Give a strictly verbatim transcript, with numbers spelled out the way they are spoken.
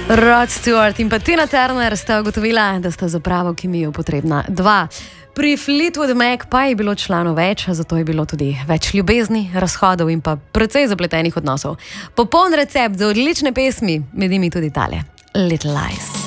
Rod Stewart in pa Tina Turner sta ugotovila, da sta za pravo kemijo potrebna dva. Pri Fleetwood Mac pa je bilo članov več, zato je bilo tudi več ljubezni, razhodov in pa precej zapletenih odnosov. Popoln recept za odlične pesmi, med njimi tudi tale, Little Lies.